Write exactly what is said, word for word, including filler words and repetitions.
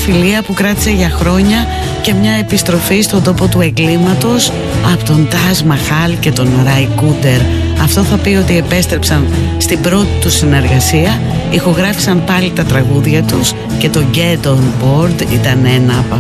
φιλία που κράτησε για χρόνια και μια επιστροφή στον τόπο του εγκλήματος από τον Τάζ Μαχάλ και τον Ράι Κούντερ. Αυτό θα πει ότι επέστρεψαν στην πρώτη τους συνεργασία, ηχογράφησαν πάλι τα τραγούδια τους και το Get On Board ήταν ένα από